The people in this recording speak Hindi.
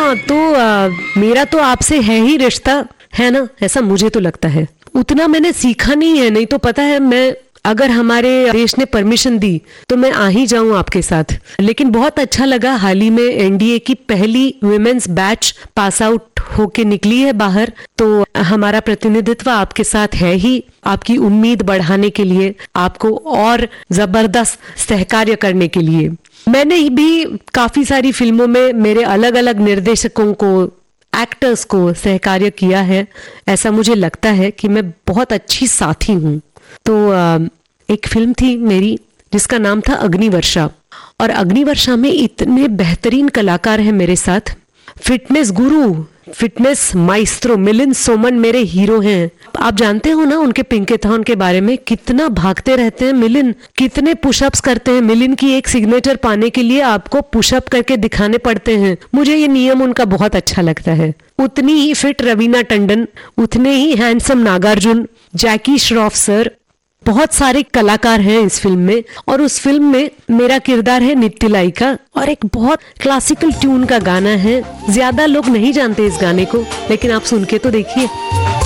हाँ, तो मेरा तो आपसे है ही रिश्ता, है ना, ऐसा मुझे तो लगता है। उतना मैंने सीखा नहीं है, नहीं तो पता है मैं अगर हमारे देश ने परमिशन दी तो मैं आ ही जाऊं आपके साथ। लेकिन बहुत अच्छा लगा, हाल ही में एनडीए की पहली वुमेन्स बैच पास आउट होके निकली है बाहर, तो हमारा प्रतिनिधित्व आपके साथ है ही, आपकी उम्मीद बढ़ाने के लिए, आपको और जबरदस्त सहकार्य करने के लिए। मैंने भी काफी सारी फिल्मों में मेरे अलग अलग निर्देशकों को, एक्टर्स को सहकार्य किया है। ऐसा मुझे लगता है कि मैं बहुत अच्छी साथी हूँ। तो एक फिल्म थी मेरी जिसका नाम था अग्निवर्षा, और अग्निवर्षा में इतने बेहतरीन कलाकार हैं मेरे साथ। फिटनेस गुरु, फिटनेस माइस्ट्रो मिलिंद सोमन मेरे हीरो हैं। आप जानते हो ना उनके पिंकेथॉन के बारे में, कितना भागते रहते हैं मिलिंद, कितने पुशअप्स करते हैं। मिलिंद की एक सिग्नेचर पाने के लिए आपको पुशअप करके दिखाने पड़ते हैं। मुझे ये नियम उनका बहुत अच्छा लगता है। उतनी ही फिट रवीना टंडन, उतने ही हैंडसम नागार्जुन, जैकी श्रॉफ सर, बहुत सारे कलाकार हैं इस फिल्म में। और उस फिल्म में मेरा किरदार है नित्यलाई का, और एक बहुत क्लासिकल ट्यून का गाना है। ज्यादा लोग नहीं जानते इस गाने को, लेकिन आप सुन के तो देखिए।